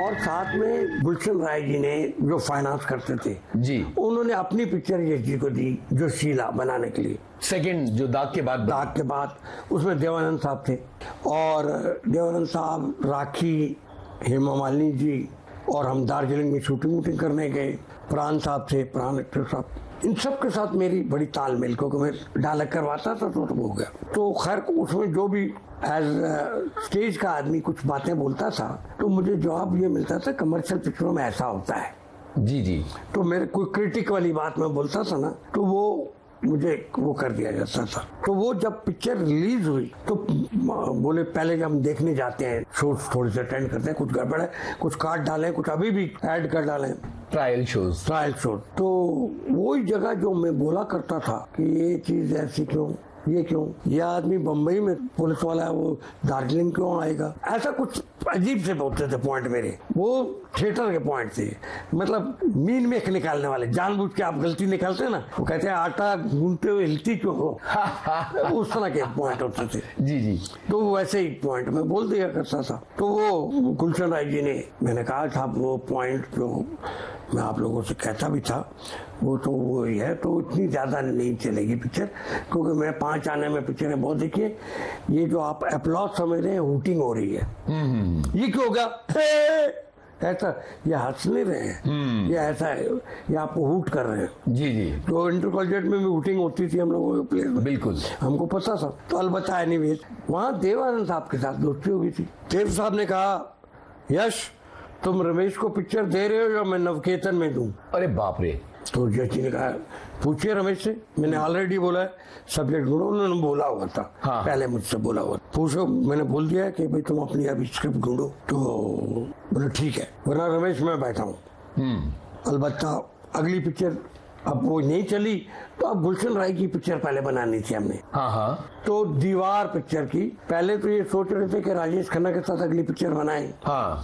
और साथ में गुलशन राय जी ने जो फाइनेंस करते थे जी, उन्होंने अपनी पिक्चर यश जी को दी जो शीला बनाने के लिए। सेकंड जो दाग के बाद उसमें देवानंद साहब थे और देवानंद साहब, राखी, हेमा मालिनी जी और हम दार्जिलिंग में शूटिंग करने गए। प्राण साहब थे, प्राण एक्टर साहब, इन सब के साथ मेरी बड़ी तालमेल, क्योंकि मैं डायलॉग करवाता था तो हो गया। तो खैर उसमें जो भी एज स्टेज का आदमी कुछ बातें बोलता था तो मुझे जवाब ये मिलता था कमर्शियल पिक्चरों में ऐसा होता है। जी जी। तो मेरे कोई क्रिटिक वाली बात मैं बोलता था ना तो वो मुझे वो कर दिया जाता था। तो वो जब पिक्चर रिलीज हुई तो बोले पहले जब हम देखने जाते हैं शोज थोड़े से अटेंड करते हैं, कुछ गड़बड़ है, कुछ काट डालें, कुछ अभी भी ऐड कर डालें, ट्रायल शोज। तो वही जगह जो मैं बोला करता था कि ये चीज ऐसी क्यों, ये क्यों, ये आदमी बम्बई में पुलिस वाला है, वो दार्जिलिंग क्यों आएगा, ऐसा कुछ अजीब से बोलते थे पॉइंट मेरे। वो थिएटर के पॉइंट थे, मतलब मीन में निकालने वाले, जानबूझ के आप गलती निकालते हैं ना, वो कहते हैं आटा गूंथते हुए हिलती क्यों हो उस तरह के पॉइंट होते थे। जी जी। तो वैसे ही पॉइंट में बोल दिया करता था। तो वो गुलशन राय जी ने, मैंने कहा था वो पॉइंट जो मैं आप लोगों से कहता भी था वो तो वो ही है, तो इतनी ज्यादा नहीं चलेगी पिक्चर, क्योंकि मैं 5 आने में पिक्चरें बहुत देखी है। ये जो आप अप्लॉज समझ रहे हैं, हूटिंग हो रही है, ये क्यों हो गया ऐसा, ये हंस नहीं रहे हैं, ये ऐसा है, ये आपको हूट कर रहे हैं। जी जी। तो इंटर कॉलेज में भी हूटिंग होती थी हम लोगों के प्लेस में, बिल्कुल हमको पता था। तो अलबत्ता एनीवेज वहाँ देवानंद साहब के साथ दोस्ती हो गई थी। देव साहब ने कहा यश तुम रमेश को पिक्चर दे रहे हो या मैं नवकेतन में दूं? अरे बाप रे। तो जज ने कहा पूछिए रमेश से, मैंने ऑलरेडी बोला है सब्जेक्ट ढूंढो, उन्होंने बोला हुआ था। हाँ। पहले मुझसे बोला हुआ, पूछो, मैंने बोल दिया कि भाई तुम अपनी अभी स्क्रिप्ट ढूंढो। तो बोले ठीक है, वरना रमेश मैं बैठा हूँ। अलबत्ता अगली पिक्चर अब वो नहीं चली तो अब गुलशन राय की पिक्चर पहले बनानी थी हमने। हाँ हाँ। तो दीवार पिक्चर की पहले तो ये सोच रहे थे कि राजेश खन्ना के साथ अगली पिक्चर बनाएं। हाँ।